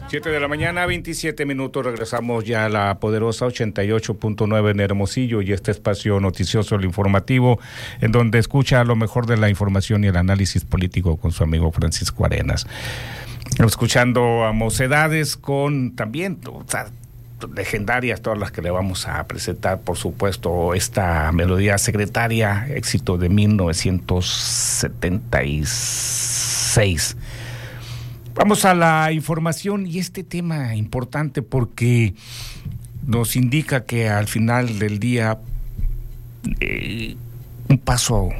7 de la mañana, 27 minutos, regresamos ya a la poderosa 88.9 en Hermosillo y este espacio noticioso, el informativo, en donde escucha lo mejor de la información y el análisis político con su amigo Francisco Arenas. Escuchando a Mocedades con también, legendarias todas las que le vamos a presentar, por supuesto, esta melodía secretaria, éxito de 1976. Vamos a la información y este tema importante porque nos indica que al final del día un paso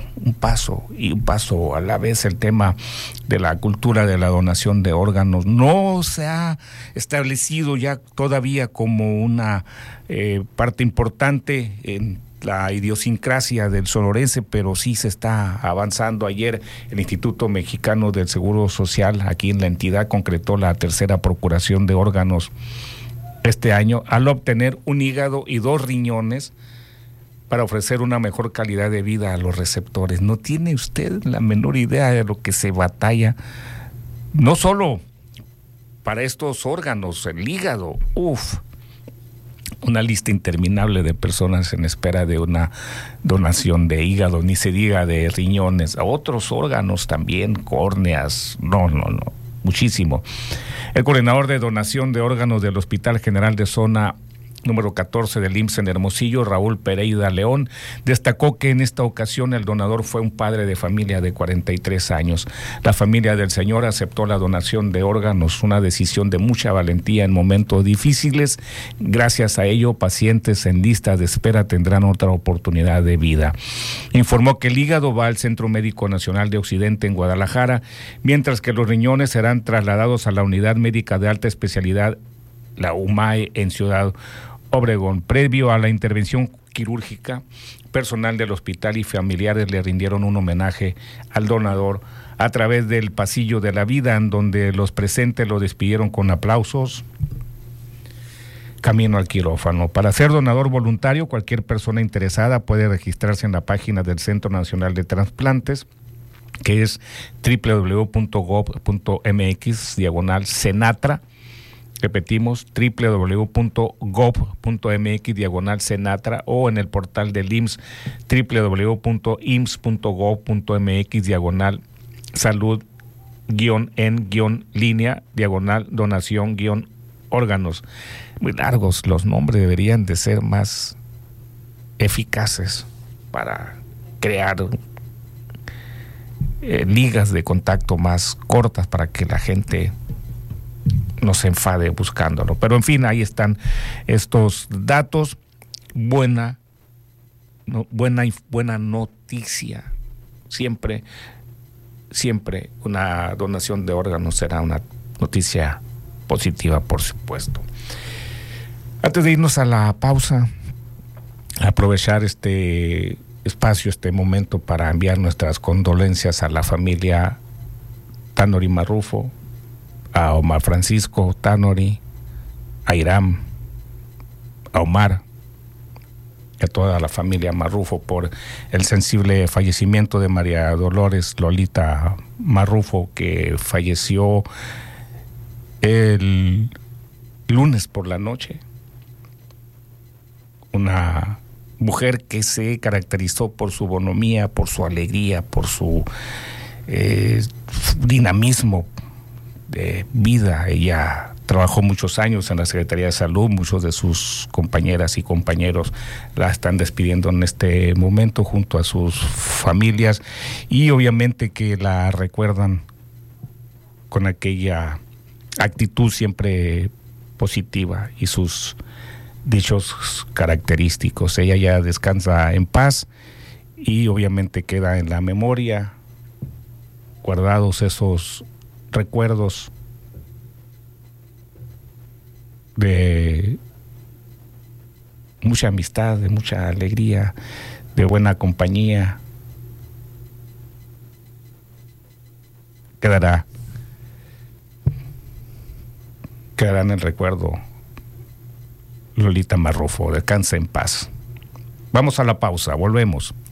a la vez el tema de la cultura de la donación de órganos no se ha establecido ya todavía como una parte importante en la idiosincrasia del sonorense, pero sí se está avanzando. Ayer el Instituto Mexicano del Seguro Social aquí en la entidad concretó la tercera procuración de órganos este año al obtener un hígado y 2 riñones para ofrecer una mejor calidad de vida a los receptores. ¿No tiene usted la menor idea de lo que se batalla? No solo para estos órganos, el hígado, una lista interminable de personas en espera de una donación de hígado, ni se diga de riñones, a otros órganos también, córneas, no, muchísimo. El coordinador de donación de órganos del Hospital General de Zona número 14 del IMSS en Hermosillo, Raúl Pereira León, destacó que en esta ocasión el donador fue un padre de familia de 43 años. La familia del señor aceptó la donación de órganos, una decisión de mucha valentía en momentos difíciles. Gracias a ello, pacientes en lista de espera tendrán otra oportunidad de vida. Informó que el hígado va al Centro Médico Nacional de Occidente en Guadalajara, mientras que los riñones serán trasladados a la Unidad Médica de Alta Especialidad, la UMAE, en Ciudad Obregón. Previo a la intervención quirúrgica, personal del hospital y familiares le rindieron un homenaje al donador a través del pasillo de la vida, en donde los presentes lo despidieron con aplausos. Camino al quirófano. Para ser donador voluntario, cualquier persona interesada puede registrarse en la página del Centro Nacional de Trasplantes, que es www.gov.mx/Senatra. Repetimos, www.gov.mx/Senatra o en el portal del IMSS, www.ims.gov.mx/salud-en-línea/donación-órganos. Muy largos los nombres, deberían de ser más eficaces para crear ligas de contacto más cortas para que la gente no se enfade buscándolo. Pero en fin, ahí están estos datos. Buena noticia. Siempre una donación de órganos será una noticia positiva, por supuesto. Antes de irnos a la pausa, aprovechar este espacio, este momento para enviar nuestras condolencias a la familia Tanori Marrufo, a Omar Francisco Tanori, a Iram, a Omar, y a toda la familia Marrufo por el sensible fallecimiento de María Dolores Lolita Marrufo, que falleció el lunes por la noche. Una mujer que se caracterizó por su bonomía, por su alegría, por su dinamismo de vida. Ella trabajó muchos años en la Secretaría de Salud, muchos de sus compañeras y compañeros la están despidiendo en este momento junto a sus familias y obviamente que la recuerdan con aquella actitud siempre positiva y sus dichos característicos. Ella ya descansa en paz y obviamente queda en la memoria guardados esos recuerdos de mucha amistad, de mucha alegría, de buena compañía. Quedará en el recuerdo Lolita Marrufo. Descansa en paz. Vamos a la pausa, volvemos.